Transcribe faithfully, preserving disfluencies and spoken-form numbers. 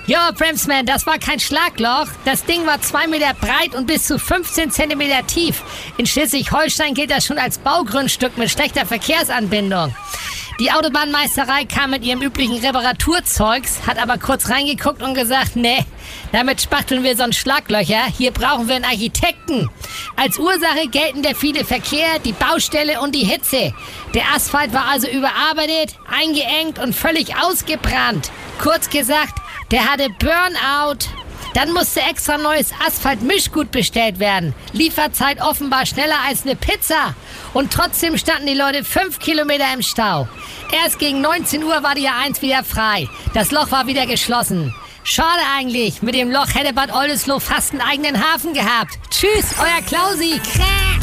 Ja, Bremsman, das war kein Schlagloch. Das Ding war zwei Meter breit und bis zu fünfzehn Zentimeter tief. In Schleswig-Holstein gilt das schon als Baugrundstück mit schlechter Verkehrsanbindung. Die Autobahnmeisterei kam mit ihrem üblichen Reparaturzeugs, hat aber kurz reingeguckt und gesagt, nee, damit spachteln wir sonst Schlaglöcher. Hier brauchen wir einen Architekten. Als Ursache gelten der viele Verkehr, die Baustelle und die Hitze. Der Asphalt war also überarbeitet, eingeengt und völlig ausgebrannt. Kurz gesagt, der hatte Burnout. Dann musste extra neues Asphaltmischgut bestellt werden. Lieferzeit offenbar schneller als eine Pizza. Und trotzdem standen die Leute fünf Kilometer im Stau. Erst gegen neunzehn Uhr war die A eins wieder frei. Das Loch war wieder geschlossen. Schade eigentlich. Mit dem Loch hätte Bad Oldesloe fast einen eigenen Hafen gehabt. Tschüss, euer Klausi. Krä